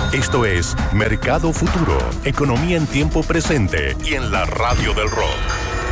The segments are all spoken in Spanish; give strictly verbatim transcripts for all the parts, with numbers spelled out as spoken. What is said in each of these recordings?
Esto es Mercado Futuro, economía en tiempo presente y en la radio del rock.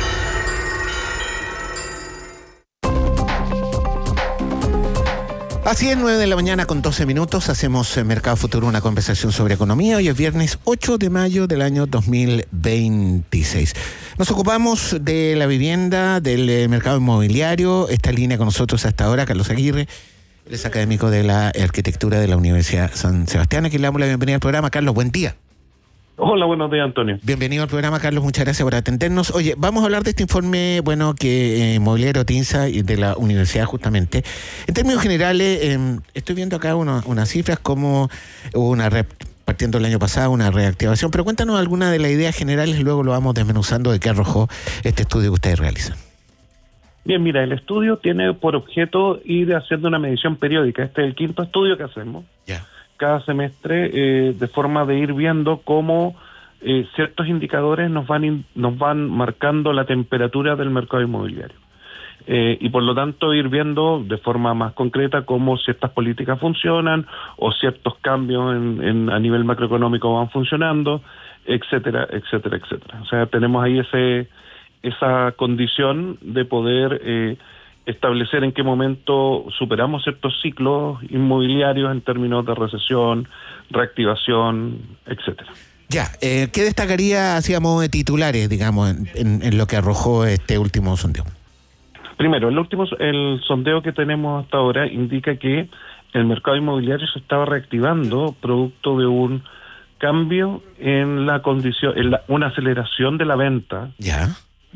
Así es, nueve de la mañana con doce minutos, hacemos en Mercado Futuro una conversación sobre economía. Hoy es viernes ocho de mayo del año dos mil veintiséis. Nos ocupamos de la vivienda, del eh, mercado inmobiliario. Está en línea con nosotros hasta ahora Carlos Aguirre. Él es académico de la arquitectura de la Universidad San Sebastián. Aquí le damos la bienvenida al programa. Carlos, buen día. Hola, buenos días, Antonio. Bienvenido al programa, Carlos. Muchas gracias por atendernos. Oye, vamos a hablar de este informe, bueno, que eh, Mobiliario Tinsa y de la universidad justamente. En términos generales, eh, estoy viendo acá uno, unas cifras como hubo una re, partiendo el año pasado, una reactivación, pero cuéntanos alguna de las ideas generales, luego lo vamos desmenuzando de qué arrojó este estudio que ustedes realizan. Bien, mira, el estudio tiene por objeto ir haciendo una medición periódica. Este es el quinto estudio que hacemos. Ya. Yeah. Cada semestre, eh, de forma de ir viendo cómo eh, ciertos indicadores nos van in, nos van marcando la temperatura del mercado inmobiliario. Eh, y por lo tanto ir viendo de forma más concreta cómo ciertas políticas funcionan o ciertos cambios en, en, a nivel macroeconómico van funcionando, etcétera, etcétera, etcétera. O sea, tenemos ahí ese esa condición de poder eh, establecer en qué momento superamos ciertos ciclos inmobiliarios en términos de recesión, reactivación, etcétera. Ya, eh, ¿qué destacaría, hacíamos de titulares, digamos, en, en, en lo que arrojó este último sondeo? Primero, el último el sondeo que tenemos hasta ahora indica que el mercado inmobiliario se estaba reactivando producto de un cambio en la condición, en la, una aceleración de la venta. Ya.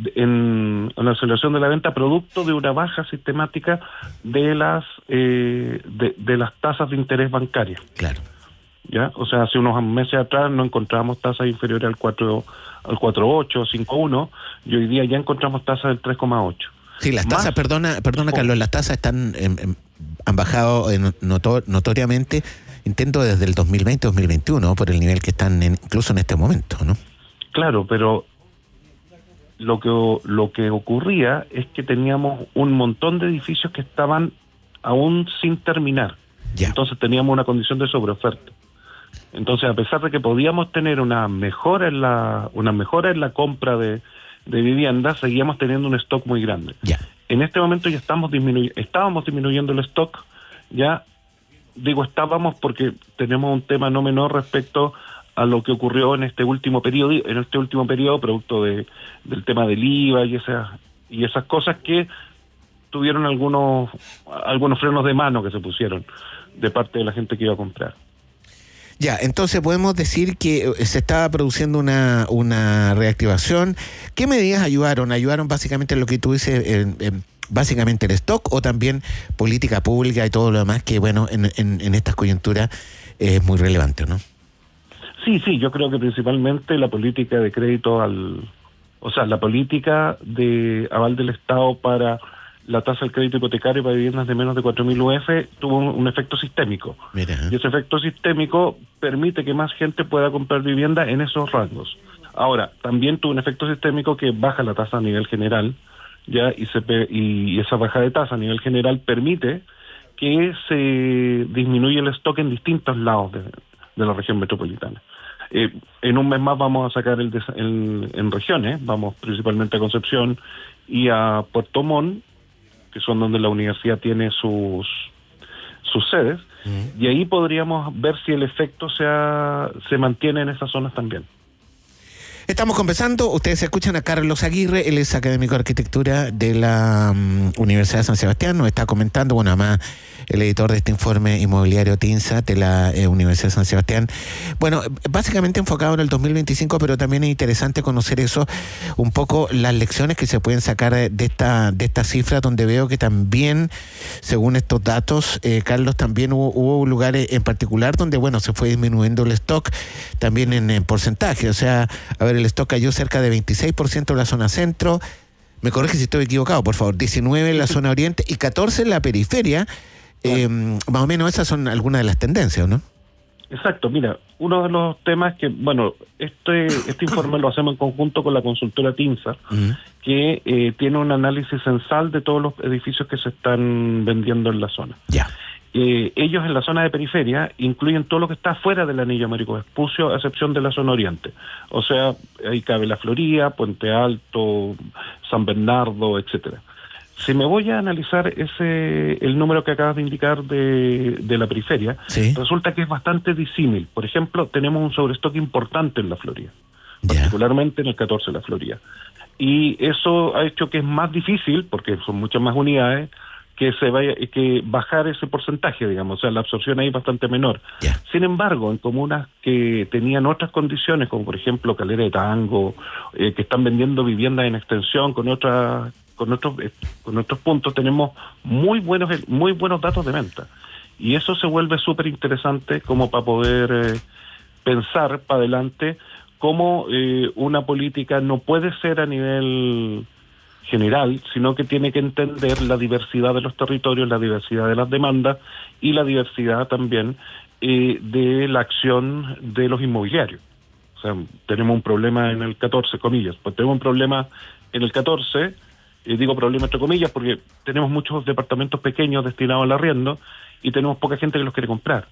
En la aceleración de la venta producto de una baja sistemática de las eh, de, de las tasas de interés bancarias. Claro. Ya, o sea, hace unos meses atrás no encontrábamos tasas inferiores al cuatro al cuatro coma ocho, cinco coma uno y hoy día ya encontramos tasas del tres coma ocho. Sí, las tasas, perdona, perdona Carlos, las tasas están eh, han bajado eh, notor, notoriamente, intento desde el dos mil veinte dos mil veintiuno por el nivel que están en, incluso en este momento, ¿no? Claro, pero Lo que lo que ocurría es que teníamos un montón de edificios que estaban aún sin terminar. Ya. Entonces teníamos una condición de sobreoferta. Entonces, a pesar de que podíamos tener una mejora en la una mejora en la compra de, de viviendas, seguíamos teniendo un stock muy grande. Ya. En este momento ya estamos disminuy- estábamos disminuyendo el stock. Ya digo estábamos porque tenemos un tema no menor respecto a lo que ocurrió en este último periodo, en este último periodo, producto de del tema del I V A y esas y esas cosas que tuvieron algunos algunos frenos de mano que se pusieron de parte de la gente que iba a comprar. Ya, entonces podemos decir que se estaba produciendo una una reactivación. ¿Qué medidas ayudaron? ¿Ayudaron básicamente lo que tú dices, en, en, básicamente el stock, o también política pública y todo lo demás que, bueno, en, en, en estas coyunturas es muy relevante, ¿no? Sí, sí, yo creo que principalmente la política de crédito al... O sea, la política de aval del Estado para la tasa del crédito hipotecario para viviendas de menos de cuatro mil U F tuvo un, un efecto sistémico. Mira. Y ese efecto sistémico permite que más gente pueda comprar vivienda en esos rangos. Ahora, también tuvo un efecto sistémico que baja la tasa a nivel general, ya y, se, y esa baja de tasa a nivel general permite que se disminuya el stock en distintos lados de, de la región metropolitana. Eh, en un mes más vamos a sacar el, de, el en regiones, vamos principalmente a Concepción y a Puerto Montt, que son donde la universidad tiene sus sus sedes, uh-huh. Y ahí podríamos ver si el efecto sea, se mantiene en esas zonas también. Estamos conversando, ustedes escuchan a Carlos Aguirre, él es académico de arquitectura de la um, Universidad de San Sebastián, nos está comentando, bueno, además el editor de este informe inmobiliario Tinsa de la eh, Universidad de San Sebastián. Bueno, básicamente enfocado en el dos mil veinticinco, pero también es interesante conocer eso, un poco las lecciones que se pueden sacar de esta de esta cifra, donde veo que también, según estos datos, eh, Carlos, también hubo, hubo lugares en particular donde, bueno, se fue disminuyendo el stock, también en, en porcentaje, o sea, a ver, el stock cayó cerca de veintiséis por ciento en la zona centro, me corrige si estoy equivocado, por favor, diecinueve en la zona oriente y catorce en la periferia. Eh, más o menos esas son algunas de las tendencias, ¿no? Exacto, mira, uno de los temas que, bueno, este este informe lo hacemos en conjunto con la consultora Tinsa, uh-huh. que eh, tiene un análisis censal de todos los edificios que se están vendiendo en la zona. Ya. Eh, ellos en la zona de periferia incluyen todo lo que está fuera del anillo Américo Vespucio, a excepción de la zona oriente. O sea, ahí cabe La Florida, Puente Alto, San Bernardo, etcétera. Si me voy a analizar ese el número que acabas de indicar de, de la periferia, sí, resulta que es bastante disímil. Por ejemplo, tenemos un sobrestock importante en La Florida, yeah, particularmente en el catorce de La Florida. Y eso ha hecho que es más difícil, porque son muchas más unidades, que se vaya, que bajar ese porcentaje, digamos, o sea, la absorción ahí es bastante menor. Yeah. Sin embargo, en comunas que tenían otras condiciones, como por ejemplo Calera de Tango, eh, que están vendiendo viviendas en extensión con otras, con otros, eh, con otros puntos, tenemos muy buenos, muy buenos datos de venta. Y eso se vuelve súper interesante como para poder eh, pensar para adelante cómo eh, una política no puede ser a nivel general, sino que tiene que entender la diversidad de los territorios, la diversidad de las demandas y la diversidad también eh, de la acción de los inmobiliarios. O sea, tenemos un problema en el catorce, comillas, pues tenemos un problema en el catorce, eh, digo problema entre comillas porque tenemos muchos departamentos pequeños destinados al arriendo y tenemos poca gente que los quiere comprar.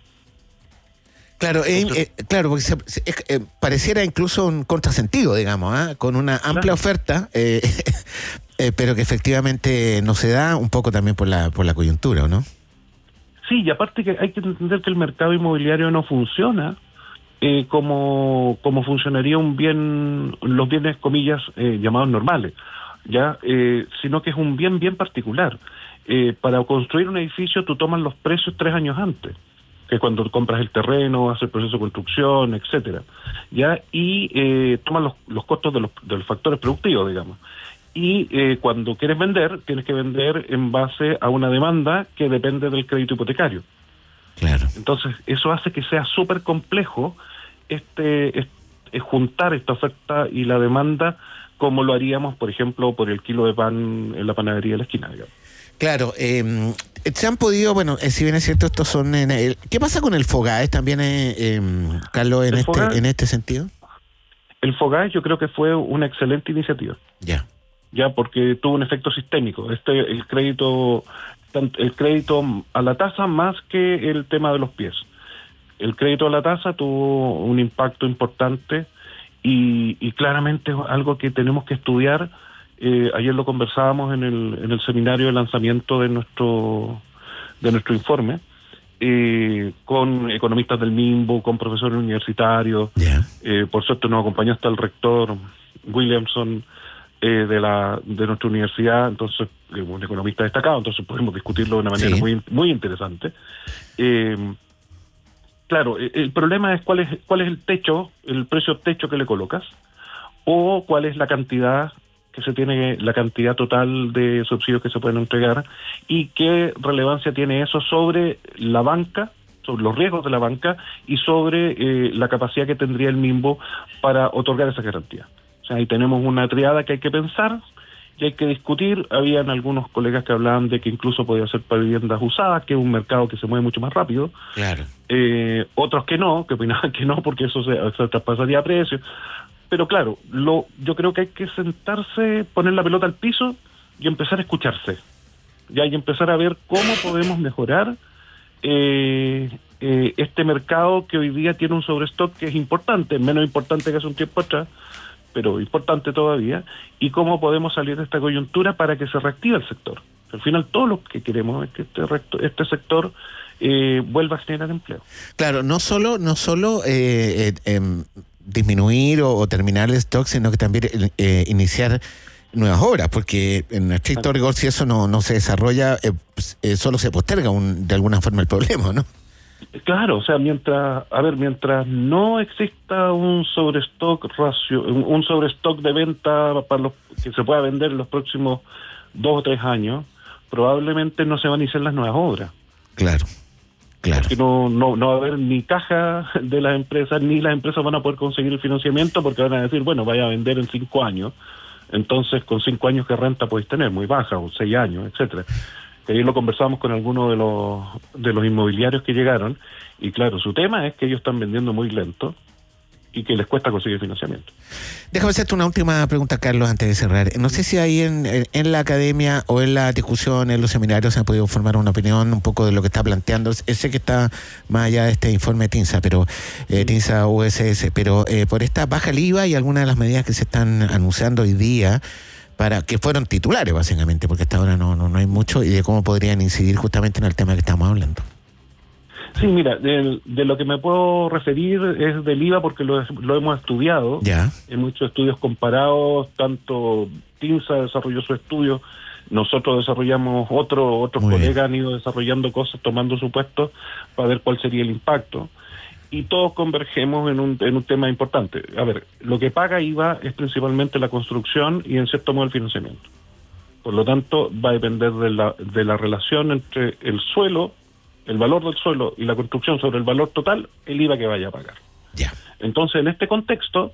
Claro, eh, eh, claro, porque se, se, eh, pareciera incluso un contrasentido, digamos, ¿eh? Con una amplia claro. oferta, eh, eh, pero que efectivamente no se da, un poco también por la por la coyuntura, ¿no? Sí, y aparte que hay que entender que el mercado inmobiliario no funciona eh, como como funcionaría un bien, los bienes, comillas, eh, llamados normales, ya, eh, sino que es un bien bien particular. Eh, para construir un edificio tú tomas los precios tres años antes, que cuando compras el terreno, haces el proceso de construcción, etcétera, ya, y eh, tomas los, los costos de los, de los factores productivos, digamos. Y eh, cuando quieres vender, tienes que vender en base a una demanda que depende del crédito hipotecario. Claro. Entonces, eso hace que sea súper complejo este, este juntar esta oferta y la demanda como lo haríamos, por ejemplo, por el kilo de pan en la panadería de la esquina, digamos. Claro, eh, se han podido, bueno, eh, si bien es cierto, estos son... En el, ¿qué pasa con el FOGAES también, eh, eh, Carlos, en este, FOGAES, en este sentido? El FOGAES yo creo que fue una excelente iniciativa. Ya. Yeah. Ya, porque tuvo un efecto sistémico. Este, el crédito, el crédito a la tasa más que el tema de los pies. El crédito a la tasa tuvo un impacto importante y, y claramente es algo que tenemos que estudiar. Eh, ayer lo conversábamos en el en el seminario de lanzamiento de nuestro de nuestro informe eh, con economistas del MIMBO, con profesores universitarios. Yeah. Eh, por suerte nos acompañó hasta el rector Williamson eh, de la de nuestra universidad, entonces eh, un economista destacado, entonces podemos discutirlo de una manera sí. muy muy interesante. Eh, claro, el problema es cuál es cuál es el techo, el precio techo que le colocas, o cuál es la cantidad que se tiene, la cantidad total de subsidios que se pueden entregar y qué relevancia tiene eso sobre la banca, sobre los riesgos de la banca y sobre eh, la capacidad que tendría el MIMBO para otorgar esa garantía. O sea, ahí tenemos una triada que hay que pensar y hay que discutir. Habían algunos colegas que hablaban de que incluso podía ser para viviendas usadas, que es un mercado que se mueve mucho más rápido. Claro. Eh, otros que no, que opinaban que no, porque eso se, se traspasaría a precios. Pero claro, lo, yo creo que hay que sentarse, poner la pelota al piso y empezar a escucharse. Ya, y empezar a ver cómo podemos mejorar eh, eh, este mercado que hoy día tiene un sobrestock que es importante, menos importante que hace un tiempo atrás, pero importante todavía, y cómo podemos salir de esta coyuntura para que se reactive el sector. Al final, todo lo que queremos es que este, recto, este sector eh, vuelva a generar empleo. Claro, no solo, no solo eh, eh, eh, disminuir o, o terminar el stock, sino que también eh, iniciar nuevas obras, porque en estricto rigor, si eso no, no se desarrolla, eh, pues, eh, solo se posterga un, de alguna forma el problema, ¿no? Claro, o sea, mientras, a ver, mientras no exista un sobrestock ratio, un sobrestock de venta para los que se pueda vender en los próximos dos o tres años, probablemente no se van a iniciar las nuevas obras. Claro, claro. Porque no, no, no va a haber ni caja de las empresas, ni las empresas van a poder conseguir el financiamiento porque van a decir, bueno, vaya a vender en cinco años, entonces con cinco años ¿qué renta podéis tener? Muy baja, o seis años, etcétera. Ayer lo conversamos con algunos de los de los inmobiliarios que llegaron y claro, su tema es que ellos están vendiendo muy lento y que les cuesta conseguir financiamiento. Déjame hacerte una última pregunta, Carlos, antes de cerrar. No sé si ahí en, en la academia o en la discusión, en los seminarios, se ha podido formar una opinión un poco de lo que está planteando. Sé que está más allá de este informe de TINSA, pero eh, TINSA U S S, pero eh, por esta baja el I V A y algunas de las medidas que se están anunciando hoy día, para que fueron titulares básicamente, porque hasta ahora no, no, no hay mucho, y de cómo podrían incidir justamente en el tema que estamos hablando. Sí, mira, de, de lo que me puedo referir es del I V A porque lo, lo hemos estudiado. Ya. En muchos estudios comparados, tanto TINSA desarrolló su estudio, nosotros desarrollamos otro, otros Muy colegas bien. han ido desarrollando cosas, tomando supuestos para ver cuál sería el impacto. Y todos convergemos en un, en un tema importante. A ver, lo que paga I V A es principalmente la construcción y en cierto modo el financiamiento. Por lo tanto, va a depender de la, de la relación entre el suelo, el valor del suelo y la construcción sobre el valor total, el I V A que vaya a pagar. Ya. Entonces, en este contexto,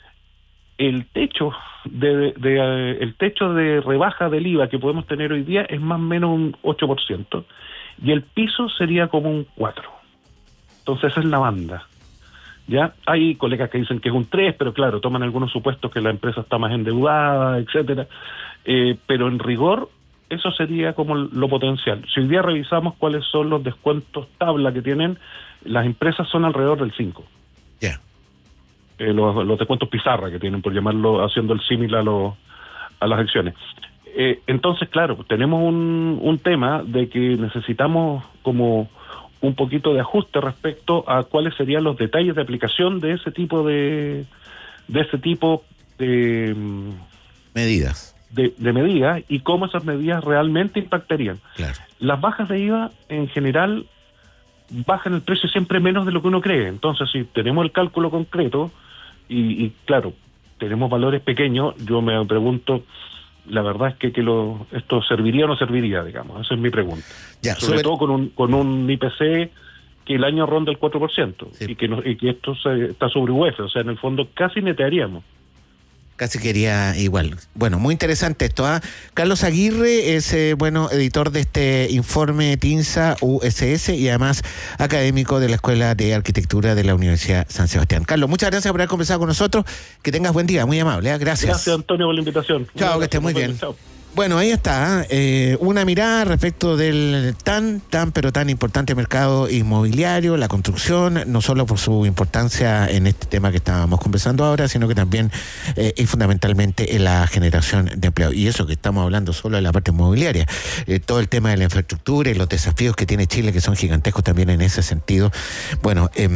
el techo de, de, de eh, el techo de rebaja del I V A que podemos tener hoy día es más o menos un ocho por ciento y el piso sería como un cuatro por ciento. Entonces, esa es la banda. Ya hay colegas que dicen que es un tres, pero claro, toman algunos supuestos que la empresa está más endeudada, etcétera. Eh, pero en rigor, eso sería como lo potencial. Si hoy día revisamos cuáles son los descuentos tabla que tienen, las empresas son alrededor del cinco. Ya. Yeah. Eh, los, los descuentos pizarra que tienen, por llamarlo, haciendo el símil a, lo, a las acciones. Eh, entonces, claro, tenemos un, un tema de que necesitamos como un poquito de ajuste respecto a cuáles serían los detalles de aplicación de ese tipo de de ese tipo de medidas de, de medidas y cómo esas medidas realmente impactarían. Claro. Las bajas de I V A en general bajan el precio siempre menos de lo que uno cree. Entonces, si tenemos el cálculo concreto y, y claro, tenemos valores pequeños, yo me pregunto, la verdad es que, que lo, esto serviría o no serviría, digamos. Esa es mi pregunta. Ya, sobre, sobre todo con un con un I P C que el año ronda el cuatro por ciento, sí. y, que no, y que esto se, está sobre U F, o sea, en el fondo casi netearíamos. Casi quería igual. Bueno, muy interesante esto. ¿eh? Carlos Aguirre es, eh, bueno, editor de este informe TINSA U S S y además académico de la Escuela de Arquitectura de la Universidad San Sebastián. Carlos, muchas gracias por haber conversado con nosotros. Que tengas buen día, muy amable. ¿eh? Gracias. Gracias, Antonio, por la invitación. Chao, que estés muy bien. Chao. Bueno, ahí está, eh, una mirada respecto del tan, tan, pero tan importante mercado inmobiliario, la construcción, no solo por su importancia en este tema que estábamos conversando ahora, sino que también eh, y fundamentalmente en la generación de empleo. Y eso que estamos hablando solo de la parte inmobiliaria, eh, todo el tema de la infraestructura y los desafíos que tiene Chile, que son gigantescos también en ese sentido. Bueno, eh,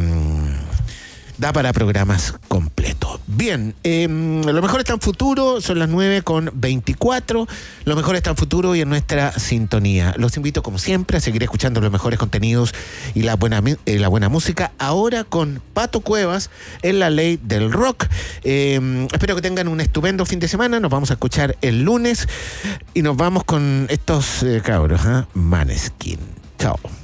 da para programas completos. Bien, eh, lo mejor está en futuro, son las nueve con veinticuatro. Lo mejor está en futuro y en nuestra sintonía. Los invito, como siempre, a seguir escuchando los mejores contenidos y la buena, eh, la buena música. Ahora con Pato Cuevas en La Ley del Rock. Eh, espero que tengan un estupendo fin de semana. Nos vamos a escuchar el lunes y nos vamos con estos eh, cabros, ¿eh? Maneskin. Chao.